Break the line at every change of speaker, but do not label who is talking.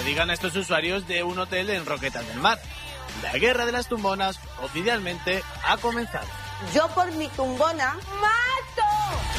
digan a estos usuarios de un hotel en Roquetas del Mar. La guerra de las tumbonas oficialmente ha comenzado.
Yo por mi tumbona mato.